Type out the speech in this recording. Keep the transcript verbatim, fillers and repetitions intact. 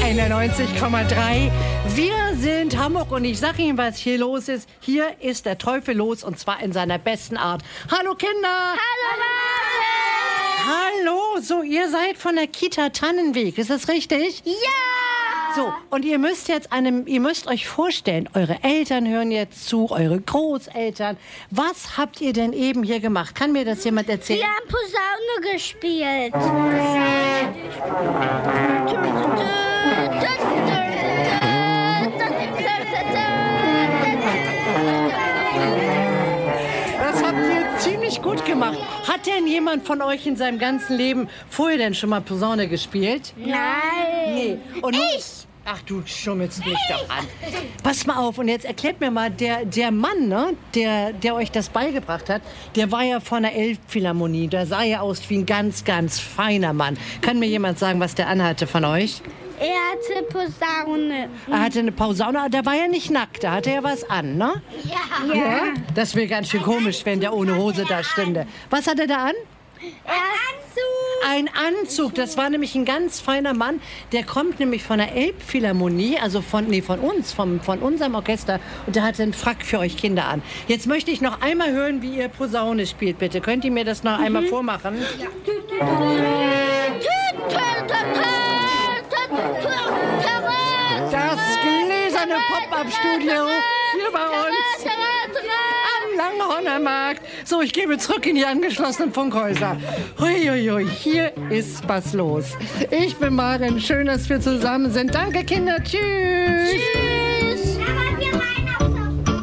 einundneunzig Komma drei. Wir sind Hamburg und ich sage Ihnen, was hier los ist. Hier ist der Teufel los und zwar in seiner besten Art. Hallo Kinder! Hallo Mama! Hallo, so ihr seid von der Kita Tannenweg, ist das richtig? Ja! So, und ihr müsst jetzt einem, ihr müsst euch vorstellen, eure Eltern hören jetzt zu, eure Großeltern. Was habt ihr denn eben hier gemacht? Kann mir das jemand erzählen? Wir haben Posaune gespielt. Das habt ihr ziemlich gut gemacht. Hat denn jemand von euch in seinem ganzen Leben vorher denn schon mal Posaune gespielt? Nein. Nee. Und nun, Ich. ach, du schummelst mich doch an. Pass mal auf und jetzt erklärt mir mal, der, der Mann, ne, der, der euch das beigebracht hat, der war ja von der Elbphilharmonie. Der sah ja aus wie ein ganz, ganz feiner Mann. Kann mir jemand sagen, was der anhatte von euch? Er hatte Posaune. Er hatte eine Posaune, der war ja nicht nackt, da hatte er was an, ne? Ja. Ja? Das wäre ganz schön komisch, wenn der ohne Hose da stünde. Was hat er da an? Ein Anzug. Ein Anzug, das war nämlich ein ganz feiner Mann. Der kommt nämlich von der Elbphilharmonie, also von, nee, von uns, vom, von unserem Orchester. Und der hatte einen Frack für euch Kinder an. Jetzt möchte ich noch einmal hören, wie ihr Posaune spielt, bitte. Könnt ihr mir das noch einmal vormachen? Ja. Das gläserne Pop-Up-Studio hier bei uns am Langhorner Markt. So, ich gebe zurück in die angeschlossenen Funkhäuser. Huiuiui, hier ist was los. Ich bin Maren, schön, dass wir zusammen sind. Danke, Kinder. Tschüss. Tschüss.